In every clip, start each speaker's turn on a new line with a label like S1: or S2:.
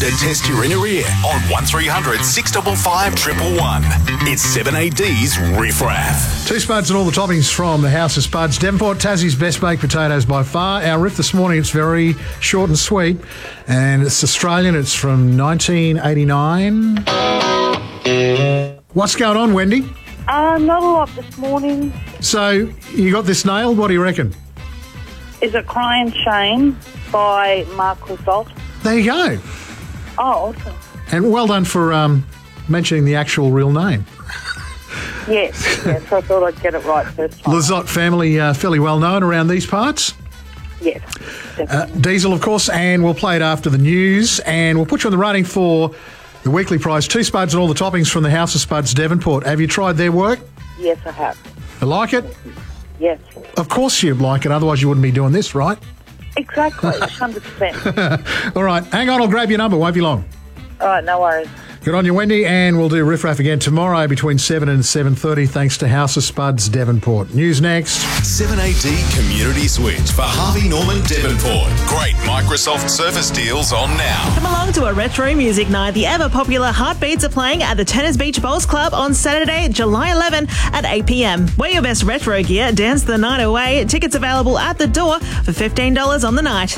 S1: to test your inner ear on 1300 655 111. It's 7AD's Riff Raff.
S2: Two spuds and all the toppings from the House of Spuds. Devonport, Tassie's best baked potatoes by far. Our riff this morning, it's very short and sweet, and it's Australian. It's from 1989. What's going on, Wendy?
S3: Not a lot this morning.
S2: So, you got this nailed? What do you reckon?
S3: Is it Crying Shame by Mark Result?
S2: There you go.
S3: Oh, awesome.
S2: And well done for mentioning the actual real name.
S3: Yes, I thought I'd get it right first time.
S2: Lizotte family, fairly well known around these parts.
S3: Yes, definitely.
S2: Diesel, of course, and we'll play it after the news, and we'll put you on the running for the weekly prize, two spuds and all the toppings from the House of Spuds, Devonport. Have you tried their work?
S3: Yes, I have.
S2: You like it?
S3: Yes.
S2: Of course you'd like it, otherwise you wouldn't be doing this, right?
S3: Exactly, 100%.
S2: All right, hang on, I'll grab your number, won't be long.
S3: All right, no worries.
S2: Good on you, Wendy, and we'll do Riff Raff again tomorrow between 7 and 7:30 thanks to House of Spuds, Devonport. News next.
S1: 7AD Community Switch for Harvey Norman Devonport. Great Microsoft Surface deals on now.
S4: Come along to a retro music night. The ever-popular Heartbeats are playing at the Tennis Beach Bowls Club on Saturday, July 11 at 8 p.m. Wear your best retro gear, dance the night away. Tickets available at the door for $15 on the night.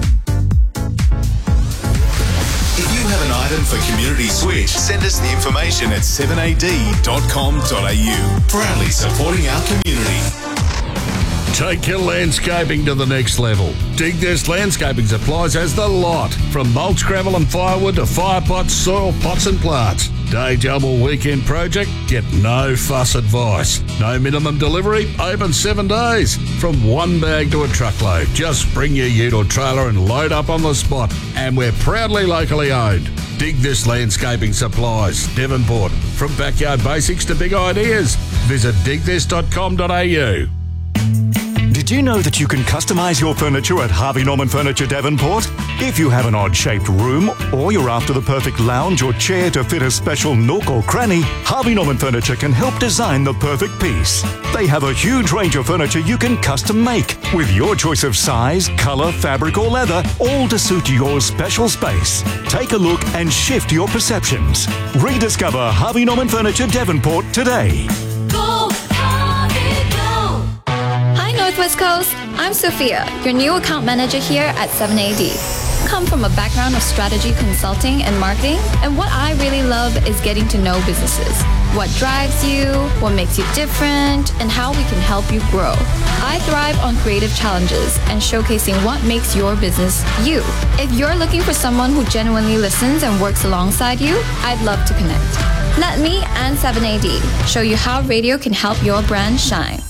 S1: If you have an item for Community Switch, send us the information at 7ad.com.au. Proudly supporting our community.
S5: Take your landscaping to the next level. Dig This Landscaping Supplies has the lot. From mulch, gravel and firewood to fire pots, soil pots and plants. Day job or weekend project? Get no fuss advice. No minimum delivery, open 7 days. From one bag to a truckload. Just bring your ute or trailer and load up on the spot. And we're proudly locally owned. Dig This Landscaping Supplies, Devonport. From backyard basics to big ideas. Visit digthis.com.au.
S6: Did you know that you can customise your furniture at Harvey Norman Furniture Devonport? If you have an odd-shaped room or you're after the perfect lounge or chair to fit a special nook or cranny, Harvey Norman Furniture can help design the perfect piece. They have a huge range of furniture you can custom make with your choice of size, colour, fabric or leather, all to suit your special space. Take a look and shift your perceptions. Rediscover Harvey Norman Furniture Devonport today.
S7: Go, Harvey, go! Hi, Northwest Coast. I'm Sophia, your new account manager here at 7AD. Come from a background of strategy consulting and marketing, and what I really love is getting to know businesses. What drives you, what makes you different, and how we can help you grow. I thrive on creative challenges and showcasing what makes your business you. If you're looking for someone who genuinely listens and works alongside you, I'd love to connect. Let me and 7AD show you how radio can help your brand shine.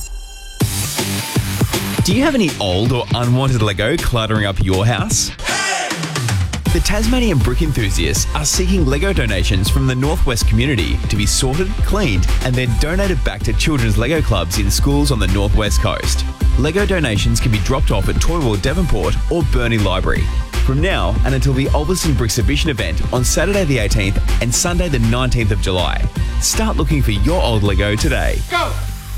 S8: Do you have any old or unwanted Lego cluttering up your house? The Tasmanian brick enthusiasts are seeking Lego donations from the Northwest community to be sorted, cleaned, and then donated back to children's Lego clubs in schools on the Northwest Coast. Lego donations can be dropped off at Toy World Devonport or Burnie Library. From now and until the Olberson Brick Exhibition event on Saturday the 18th and Sunday the 19th of July. Start looking for your old Lego today.
S2: Go!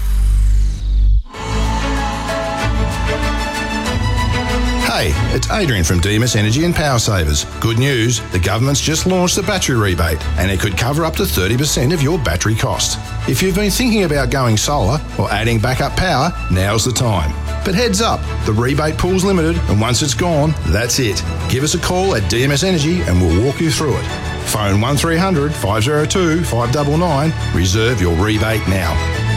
S9: Hey, it's Adrian from DMS Energy and Power Savers. Good news, the government's just launched the battery rebate and it could cover up to 30% of your battery cost. If you've been thinking about going solar or adding backup power, now's the time. But heads up, the rebate pool's limited and once it's gone, that's it. Give us a call at DMS Energy and we'll walk you through it. Phone 1300 502 599. Reserve your rebate now.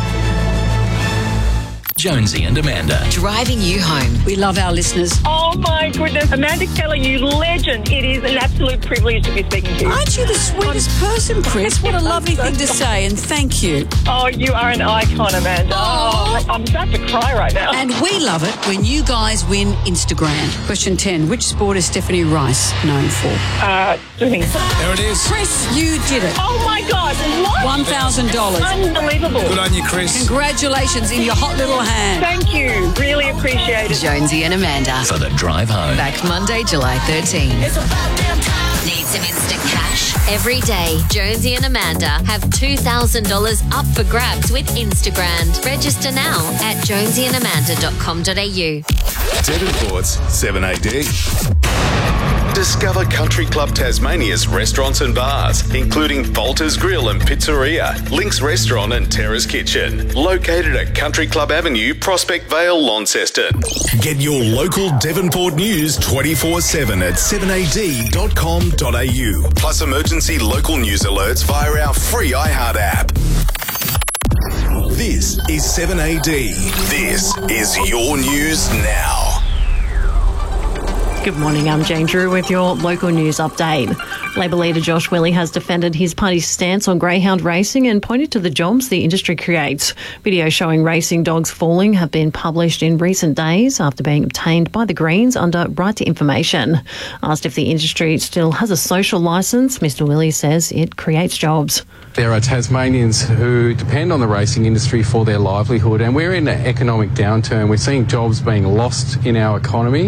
S10: Jonesy and Amanda.
S11: Driving you home.
S12: We love our listeners.
S13: Oh my goodness. Amanda Keller, you legend. It is an absolute privilege to be speaking to you.
S12: Aren't you the sweetest person, Chris? What a lovely thing to say, and thank you.
S13: Oh, you are an icon, Amanda. Oh, I'm about to cry right now.
S12: And we love it when you guys win Instagram. Question 10. Which sport is Stephanie Rice known for?
S13: Swimming.
S10: There it is.
S12: Chris, you did it.
S13: Oh my God. What?
S12: $1,000.
S13: Unbelievable.
S10: Good on you, Chris.
S12: Congratulations in your hot little hand.
S13: Thank you. Really appreciate it.
S11: Jonesy and Amanda.
S10: For the drive home.
S11: Back Monday, July 13.
S7: It's about damn time.
S11: Need some instant cash? Every day, Jonesy and Amanda have $2,000 up for grabs with Instagram. Register now at jonesyandamanda.com.au.
S1: Devonport's 7AD. Discover Country Club Tasmania's restaurants and bars, including Volta's Grill and Pizzeria, Link's Restaurant and Terrace Kitchen, located at Country Club Avenue, Prospect Vale, Launceston. Get your local Devonport news 24/7 at 7ad.com.au, plus emergency local news alerts via our free iHeart app. This is 7AD. This is your news now.
S14: Good morning, I'm Jane Drew with your local news update. Labor leader Josh Willey has defended his party's stance on greyhound racing and pointed to the jobs the industry creates. Videos showing racing dogs falling have been published in recent days after being obtained by the Greens under Right to Information. Asked if the industry still has a social licence, Mr Willey says it creates jobs.
S15: There are Tasmanians who depend on the racing industry for their livelihood, and we're in an economic downturn. We're seeing jobs being lost in our economy.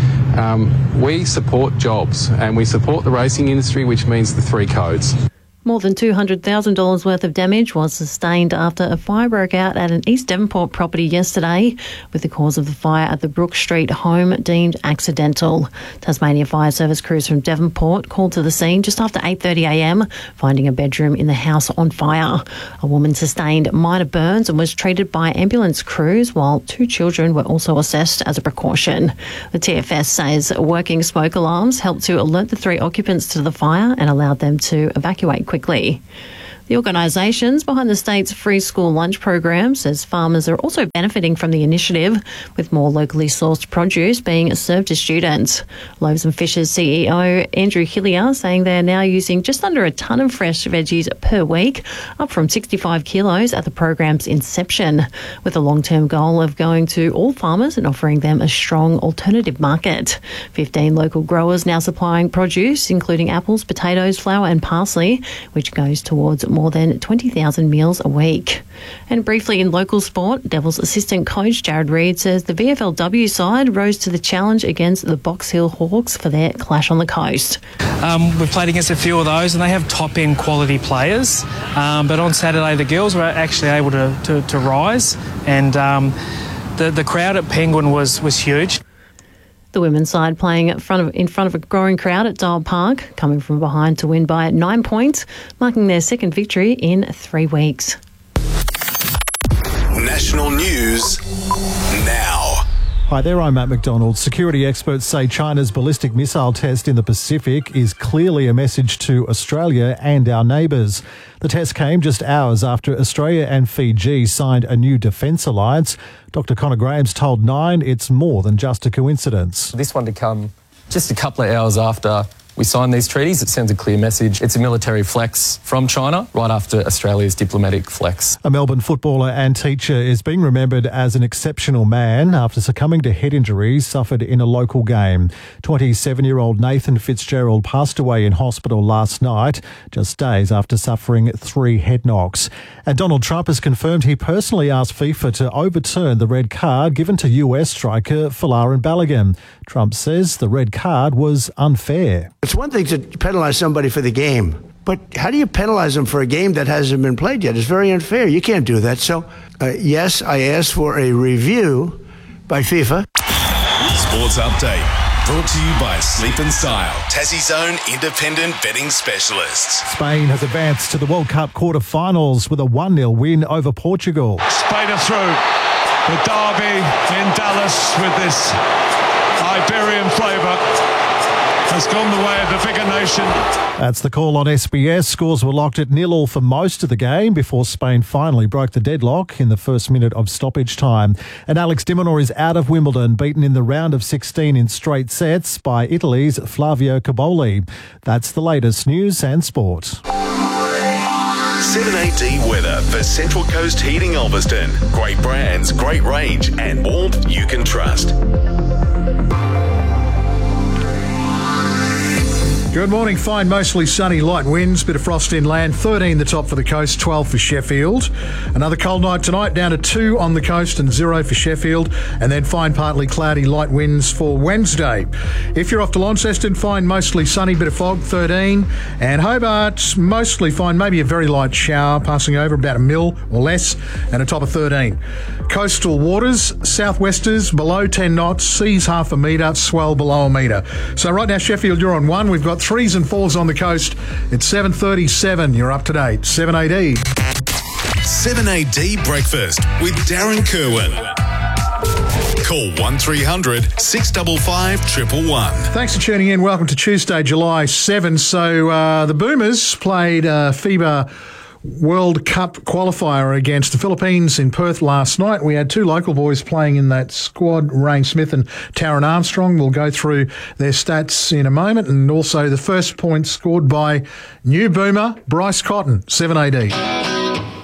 S15: We support jobs and we support the racing industry, which means the three codes.
S14: More than $200,000 worth of damage was sustained after a fire broke out at an East Devonport property yesterday, with the cause of the fire at the Brook Street home deemed accidental. Tasmania Fire Service crews from Devonport called to the scene just after 8:30am, finding a bedroom in the house on fire. A woman sustained minor burns and was treated by ambulance crews, while 2 children were also assessed as a precaution. The TFS says working smoke alarms helped to alert the 3 occupants to the fire and allowed them to evacuate quickly. The organisations behind the state's free school lunch program says farmers are also benefiting from the initiative, with more locally sourced produce being served to students. Loaves and Fishes CEO Andrew Hillier saying they're now using just under a tonne of fresh veggies per week, up from 65 kilos at the program's inception, with a long-term goal of going to all farmers and offering them a strong alternative market. 15 local growers now supplying produce, including apples, potatoes, flour and parsley, which goes towards more than 20,000 meals a week. And briefly in local sport, Devils assistant coach Jared Reid says the VFLW side rose to the challenge against the Box Hill Hawks for their clash on the coast.
S16: We've played against a few of those and they have top-end quality players, but on Saturday the girls were actually able to rise, and the crowd at Penguin was huge.
S14: The women's side playing in front of a growing crowd at Dial Park, coming from behind to win by 9 points, marking their second victory in 3 weeks.
S1: National news now.
S2: Hi there, I'm Matt McDonald. Security experts say China's ballistic missile test in the Pacific is clearly a message to Australia and our neighbours. The test came just hours after Australia and Fiji signed a new defence alliance. Dr Connor Graham's told Nine it's more than just a coincidence.
S17: This one to come just a couple of hours after we signed these treaties, it sends a clear message. It's a military flex from China right after Australia's diplomatic flex.
S2: A Melbourne footballer and teacher is being remembered as an exceptional man after succumbing to head injuries suffered in a local game. 27-year-old Nathan Fitzgerald passed away in hospital last night, just days after suffering 3 head knocks. And Donald Trump has confirmed he personally asked FIFA to overturn the red card given to US striker Folarin Balogun. Trump says the red card was unfair.
S18: It's one thing to penalize somebody for the game, but how do you penalize them for a game that hasn't been played yet? It's very unfair. You can't do that. So, yes, I asked for a review by FIFA.
S1: Sports update brought to you by Sleep and Style, Tassie's own independent betting specialists.
S2: Spain has advanced to the World Cup quarter-finals with a 1-0 win over Portugal.
S19: Spain are through. The derby in Dallas with this Iberian flavour has gone the way of the bigger nation.
S2: That's the call on SBS. Scores were locked at 0-0 for most of the game before Spain finally broke the deadlock in the first minute of stoppage time. And Alex de Minaur is out of Wimbledon, beaten in the round of 16 in straight sets by Italy's Flavio Cobolli. That's the latest news and sport.
S1: 7AD weather for Central Coast Heating Ulverston. Great brands, great range and warmth you can trust.
S20: Good morning. Fine, mostly sunny, light winds, bit of frost inland. 13 the top for the coast, 12 for Sheffield. Another cold night tonight, down to 2 on the coast and 0 for Sheffield. And then fine, partly cloudy, light winds for Wednesday. If you're off to Launceston, fine, mostly sunny, bit of fog, 13. And Hobart, mostly fine, maybe a very light shower passing over, about a mil or less, and a top of 13. Coastal waters, southwesters below 10 knots, seas half a metre, swell below a metre. So right now, Sheffield, you're on 1. We've got 3s and 4s on the coast. It's 7:37. You're up to date. 7AD.
S1: 7AD Breakfast with Darren Kerwin. Call 1300 655 111.
S20: Thanks for tuning in. Welcome to Tuesday, July 7. So the Boomers played FIBA World Cup qualifier against the Philippines in Perth last night. We had 2 local boys playing in that squad, Rain Smith and Taron Armstrong. We'll go through their stats in a moment, and also the first point scored by new Boomer Bryce Cotton, 7AD.